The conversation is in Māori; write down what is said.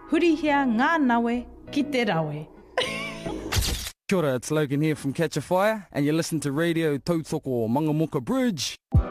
Hurihia ngā nawe ki te rawe. Kia ora, it's Logan here from Catch a Fire, and you listen to Radio Tautoko Mangamuka Bridge.